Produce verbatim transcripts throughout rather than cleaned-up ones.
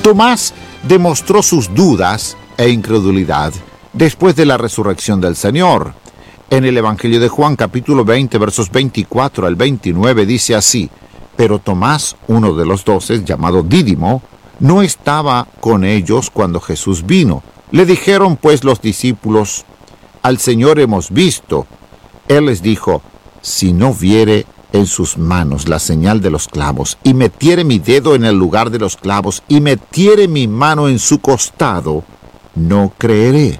Tomás demostró sus dudas e incredulidad después de la resurrección del Señor. En el Evangelio de Juan, capítulo veinte, versos veinticuatro al veintinueve, dice así: pero Tomás, uno de los doce, llamado Dídimo, no estaba con ellos cuando Jesús vino. Le dijeron pues los discípulos: al Señor hemos visto. Él les dijo: si no viere en sus manos la señal de los clavos, y metiere mi dedo en el lugar de los clavos, y metiere mi mano en su costado, no creeré.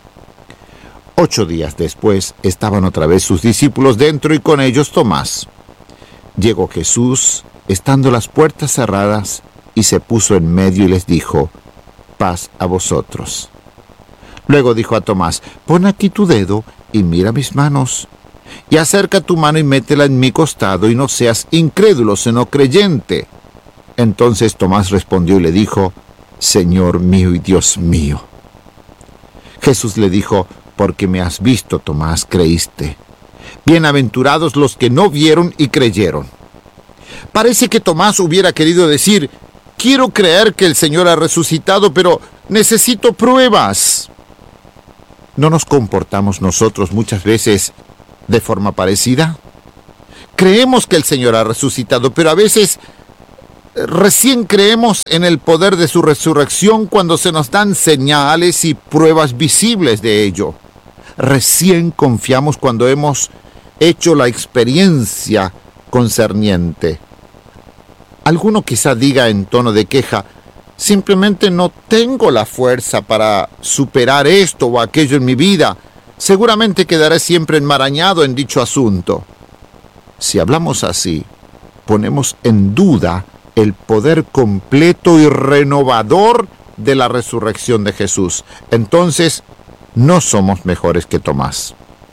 Ocho días después estaban otra vez sus discípulos dentro y con ellos Tomás. Llegó Jesús, estando las puertas cerradas, y se puso en medio y les dijo: paz a vosotros. Luego dijo a Tomás: pon aquí tu dedo y mira mis manos, y acerca tu mano y métela en mi costado, y no seas incrédulo, sino creyente. Entonces Tomás respondió y le dijo: Señor mío y Dios mío. Jesús le dijo: porque me has visto, Tomás, creíste. Bienaventurados los que no vieron y creyeron. Parece que Tomás hubiera querido decir: quiero creer que el Señor ha resucitado, pero necesito pruebas. ¿No nos comportamos nosotros muchas veces de forma parecida? Creemos que el Señor ha resucitado, pero a veces recién creemos en el poder de su resurrección cuando se nos dan señales y pruebas visibles de ello. Recién confiamos cuando hemos hecho la experiencia concerniente. Alguno quizá diga en tono de queja: simplemente no tengo la fuerza para superar esto o aquello en mi vida. Seguramente quedaré siempre enmarañado en dicho asunto. Si hablamos así, ponemos en duda el poder completo y renovador de la resurrección de Jesús. Entonces, no somos mejores que Tomás.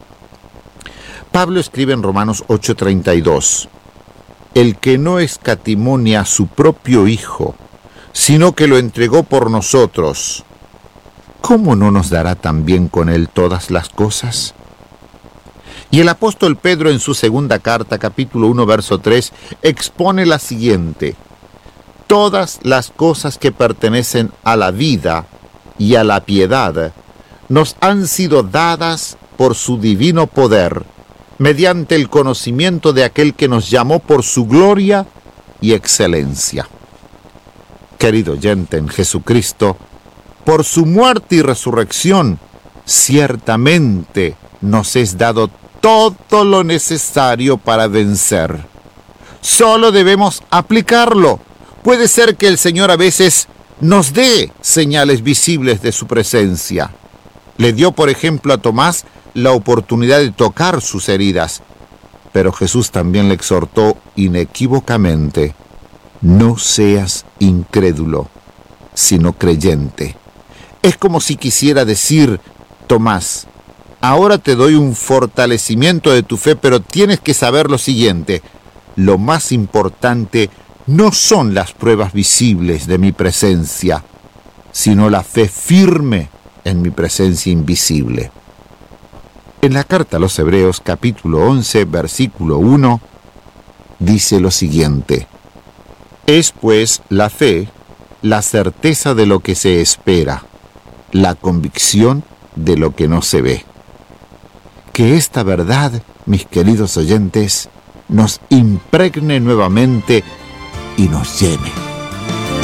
Pablo escribe en Romanos ocho treinta y dos: el que no escatimó ni a su propio Hijo, sino que lo entregó por nosotros, ¿cómo no nos dará también con él todas las cosas? Y el apóstol Pedro en su segunda carta, capítulo uno, verso tres, expone la siguiente: todas las cosas que pertenecen a la vida y a la piedad nos han sido dadas por su divino poder, mediante el conocimiento de aquel que nos llamó por su gloria y excelencia. Querido oyente en Jesucristo, por su muerte y resurrección, ciertamente nos es dado todo lo necesario para vencer. Solo debemos aplicarlo. Puede ser que el Señor a veces nos dé señales visibles de su presencia. Le dio, por ejemplo, a Tomás la oportunidad de tocar sus heridas, pero Jesús también le exhortó inequívocamente: no seas incrédulo, sino creyente. Es como si quisiera decir: Tomás, ahora te doy un fortalecimiento de tu fe, pero tienes que saber lo siguiente: lo más importante no son las pruebas visibles de mi presencia, sino la fe firme en mi presencia invisible. En la carta a los Hebreos, capítulo once, versículo uno, dice lo siguiente: es pues la fe la certeza de lo que se espera, la convicción de lo que no se ve. Que esta verdad, mis queridos oyentes, nos impregne nuevamente y nos llene.